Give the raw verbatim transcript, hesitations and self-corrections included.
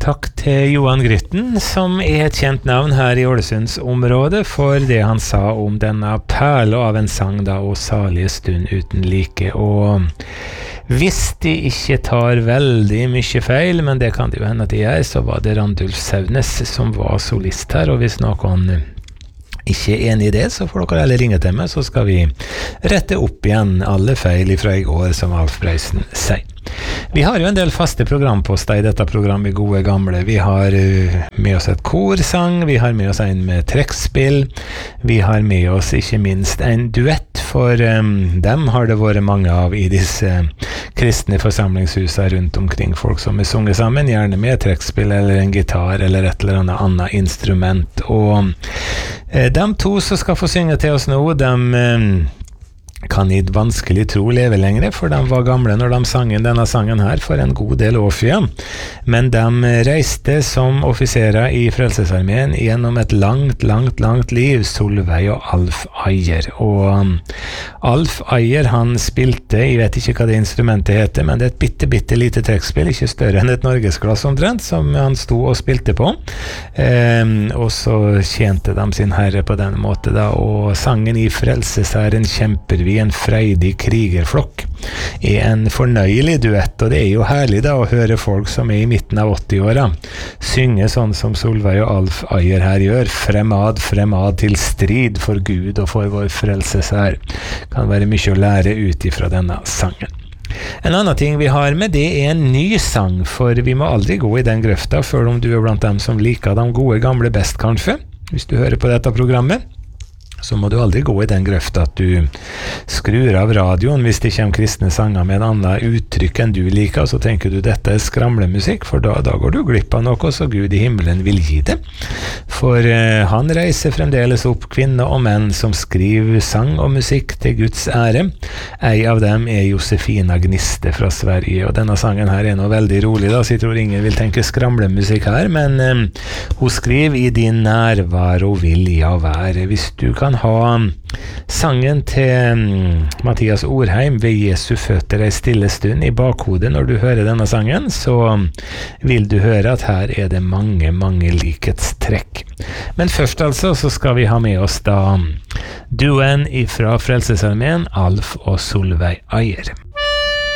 takk til Johan Grytten, som er et kjent navn her i Ålesundsområdet, for det han sa om denne perle av en sang da, og salige stund uten like. Og hvis de ikke tar veldig mye feil, men det kan det jo hende at de gjør, så var det Randulf Saunes som var solist her, og hvis noen ikke er enig i det, så får dere heller ringe til meg, så skal vi rette opp igjen alle feil fra i går, som Alf Prøysen sier. Vi har jo en del faste programposter i dette programmet, gode gamle. Vi har med oss et korsang, vi har med oss en med trekkspill, vi har med oss ikke minst en duett, for um, dem har det vært mange av i disse kristne forsamlingshusene rundt omkring, folk som er sunget sammen, gjerne med trekkspill eller en gitar eller et eller annet annet instrument. Og eh, de to som skal få synge til oss nå, de um, kan i vanskelig tro leve lengre, for de var gamle når de sang denne sangen her for en god del år siden. Men de reiste som offiserer i Frelsesarmeen gjennom et langt, langt, langt liv, Solveig og Alf Ayer. Og um, Alf Ayer, han spilte, jeg vet ikke hva det instrumentet heter, men det er et bitte, bitte lite trekkspill, ikke større enn et norgesglass omtrent, som han sto og spilte på. Um, og så tjente de sin herre på den måten da, og sangen i Frelsesæren kjemper vi en freidig krigerflokk er en fornøyelig duett, og det er jo herlig da å høre folk som er i midten av åtti-åra synge sånn som Solveig og Alf Ayer her gjør, fremad, fremad til strid for Gud og for vår frelsesær. Kan være mye å lære ut ifra denne sangen. En annen ting vi har med, det er en ny sang, for vi må aldri gå i den grøfta før om du er blant dem som liker de gode gamle best kanskje, hvis du hører på dette programmet. Så må du aldri gå i den grøfta at du skrur av radioen hvis det kommer kristne sanger med en annen uttrykk enn du liker, så tenker du dette er skramlemusikk, for da, da går du glipp av noe, så Gud i himmelen vil gi det. For uh, han reiser fremdeles opp kvinner og menn som skriver sang og musikk til Guds ære. Ei av dem er Josefina Gniste fra Sverige, og denne sangen her er nå veldig rolig da, så jeg tror ingen vil tenke skramlemusikk her, men um, hun skriver i din nærvaro vil jeg være. Hvis du kan ha sangen til Mathias Orheim ved Jesu føtter ei stille stund i bakhodet når du hører denne sangen, så vil du høre at her er det mange, mange likhetstrekk. Men først altså så skal vi ha med oss da duoen ifra Frelsesarmeen, Alf og Solveig Ayer.